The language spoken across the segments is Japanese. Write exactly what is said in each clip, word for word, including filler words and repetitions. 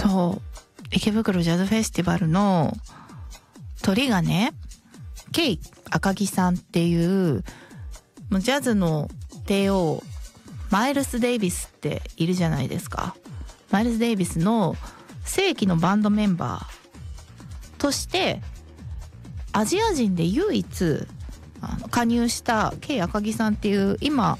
そう池袋ジャズフェスティバルの鳥がね、ケイ赤木さんっていうもうジャズの帝王マイルス・デイビスっているじゃないですか。マイルス・デイビスの正規のバンドメンバーとしてアジア人で唯一あの加入したケイ赤木さんっていう今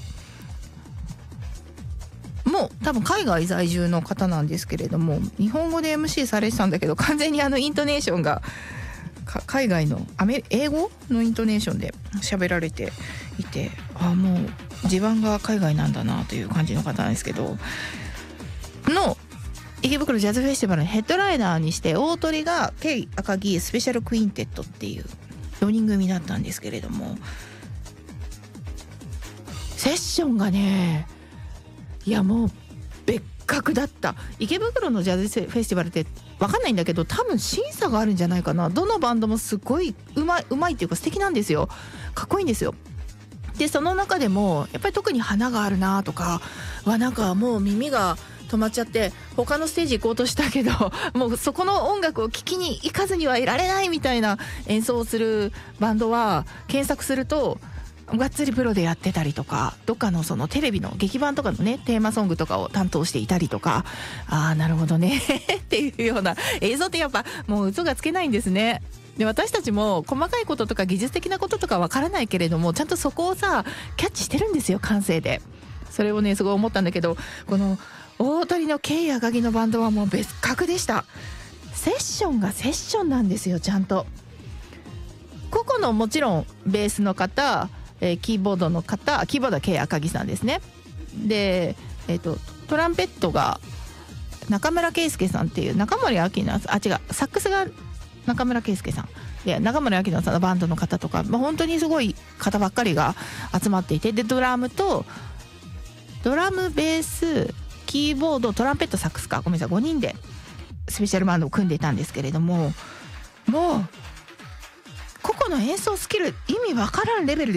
もう多分海外在住の方なんですけれども、日本語で エムシー されてたんだけど完全にあのイントネーションが海外のアメ英語のイントネーションで喋られていて、あもう地盤が海外なんだなという感じの方なんですけど、の池袋ジャズフェスティバルのヘッドライナーにして大鳥がケイ赤木スペシャルクインテットっていうよにん組だったんですけれども、セッションがね、いやもう別格だった。池袋のジャズフェスティバルって分かんないんだけど多分審査があるんじゃないかな。どのバンドもすごいうまいうまいっていうか素敵なんですよ。かっこいいんですよ。でその中でもやっぱり特に花があるなとかはなんかもう耳が止まっちゃって他のステージ行こうとしたけどもうそこの音楽を聴きに行かずにはいられないみたいな演奏をするバンドは検索するとがっつりプロでやってたりとか、どっかのそのテレビの劇版とかのねテーマソングとかを担当していたりとか、ああなるほどねっていうような映像ってやっぱもう嘘がつけないんですね。で私たちも細かいこととか技術的なこととかわからないけれどもちゃんとそこをさキャッチしてるんですよ、感性で。それをねすごい思ったんだけど、この大鳥のケイ赤木のバンドはもう別格でした。セッションがセッションなんですよ。ちゃんと個々のもちろんベースの方、えー、キーボードの方、キーボードはケイ赤木さんですね。で、えーと、トランペットが中村圭介さんっていう、中森明菜さん、あ違うサックスが中村圭介さんで、中森明菜さんのバンドの方とか、まあ、本当にすごい方ばっかりが集まっていて、でドラムとドラムベースキーボードトランペットサックスかごめんなさいごにんでスペシャルバンドを組んでいたんですけれども、もう個々の演奏スキル意味わからんレベルで